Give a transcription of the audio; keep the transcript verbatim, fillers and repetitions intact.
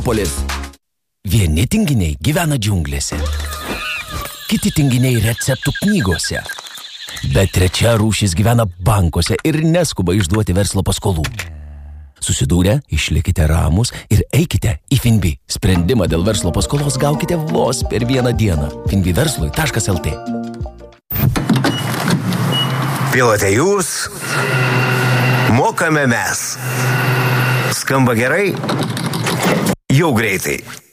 Polis. Vieni tinginiai gyvena džiunglėse. Kiti tinginiai receptų knygose. Bet trečia rūšis gyvena bankuose ir neskuba išduoti verslo paskolų. Susidūrę, išlikite ramus ir eikite į Finbi. Sprendimą dėl verslo paskolos gaukite vos per vieną dieną. finbiverslui taškas lt. Pilote jūs, mokame mes. Skamba gerai? Jau greitai.